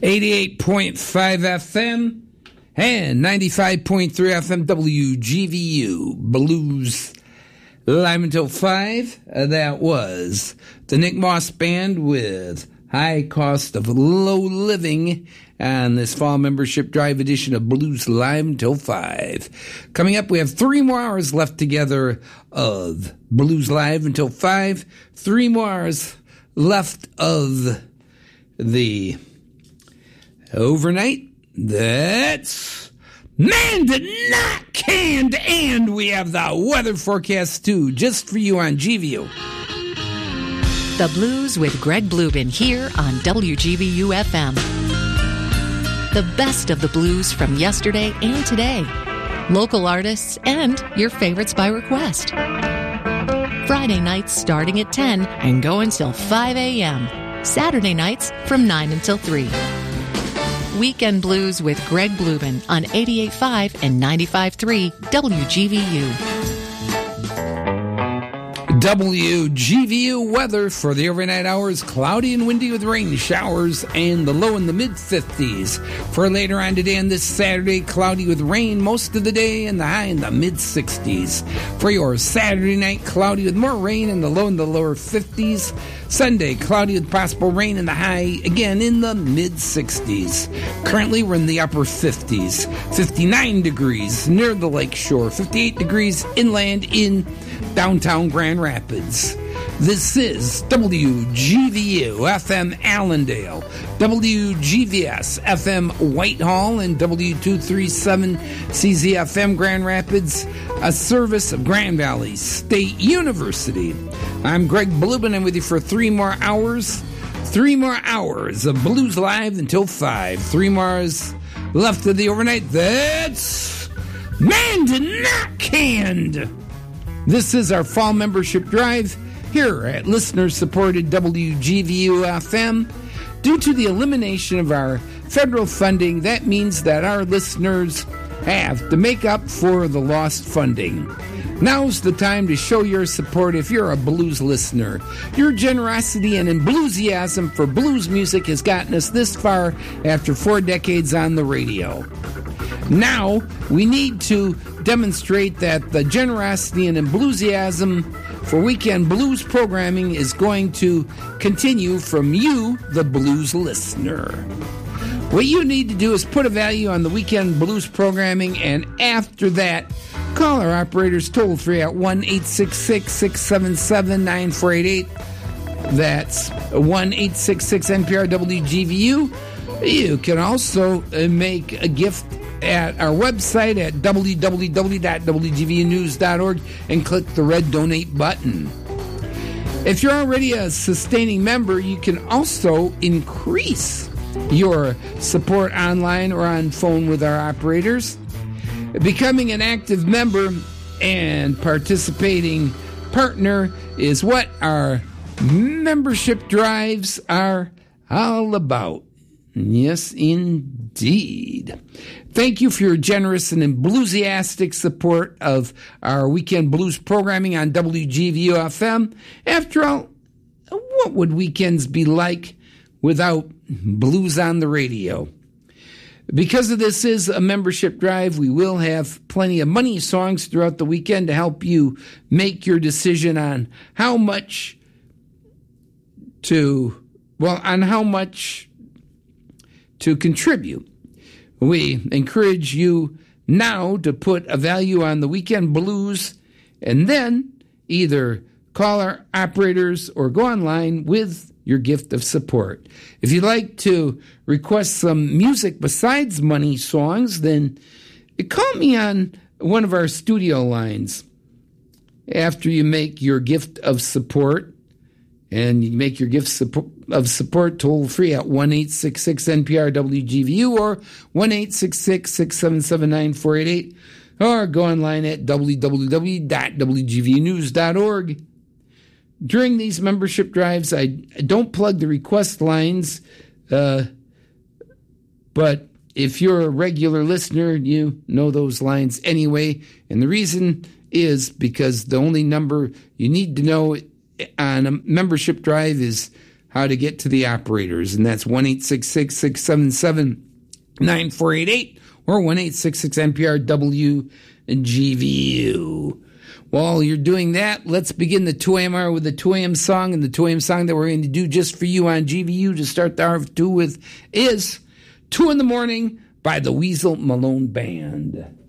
88.5 FM and 95.3 FM WGVU. Blues live until 5. That was the Nick Moss Band with High Cost of Low Living on this fall membership drive edition of Blues Live until 5. Coming up, we have 3 more hours left together of Blues Live until 5. 3 more hours left of the overnight. That's man to not canned, and we have the weather forecast too, just for you on GVU. The Blues with Greg Blubin here on WGVU FM. The best of the blues from yesterday and today. Local artists and your favorites by request. Friday nights starting at 10 and go until 5 a.m. Saturday nights from 9 until 3. Weekend Blues with Greg Blubin on 88.5 and 95.3 WGVU. WGVU weather for the overnight hours, cloudy and windy with rain showers and the low in the mid-50s. For later on today and this Saturday, cloudy with rain most of the day and the high in the mid-60s. For your Saturday night, cloudy with more rain and the low in the lower 50s. Sunday, cloudy with possible rain and the high again in the mid-60s. Currently, we're in the upper 50s. 59 degrees near the lake shore. 58 degrees inland in downtown Grand Rapids. This is WGVU FM Allendale, WGVS FM Whitehall, and W237 CZFM Grand Rapids, a service of Grand Valley State University. I'm Greg Blubin. I'm with you for 3 more hours. 3 more hours of Blues Live until 5. 3 more hours left of the overnight. That's man to not canned. This is our fall membership drive here at listener-supported WGVU FM. Due to the elimination of our federal funding, that means that our listeners have to make up for the lost funding. Now's the time to show your support if you're a blues listener. Your generosity and enthusiasm for blues music has gotten us this far after 4 decades on the radio. Now, we need to demonstrate that the generosity and enthusiasm for weekend blues programming is going to continue from you, the blues listener. What you need to do is put a value on the weekend blues programming, and after that, call our operators toll-free at 1-866-677-9488. That's 1-866-NPR-WGVU. You can also make a gift at our website at www.wgvnews.org and click the red donate button. If you're already a sustaining member, you can also increase your support online or on phone with our operators. Becoming an active member and participating partner is what our membership drives are all about. Yes, indeed. Thank you for your generous and enthusiastic support of our weekend blues programming on WGVU FM. After all, what would weekends be like without blues on the radio? Because of this is a membership drive, we will have plenty of money songs throughout the weekend to help you make your decision on how much to contribute. We encourage you now to put a value on the weekend blues and then either call our operators or go online with your gift of support. If you'd like to request some music besides money songs, then call me on one of our studio lines after you make your gift of support. And you make your gifts of support toll-free at 1-866-NPR-WGVU or 1-866-677-9488 or go online at www.wgvnews.org. During these membership drives, I don't plug the request lines, but if you're a regular listener, you know those lines anyway. And the reason is because the only number you need to know on a membership drive is how to get to the operators, and that's 1-866-677-9488 or 1-866-NPR-WGVU. While you're doing that, let's begin the 2 a.m. hour with the 2 a.m. song, and the 2 a.m. song that we're going to do just for you on GVU to start the hour of 2 with is 2 in the Morning by the Weasel Malone Band.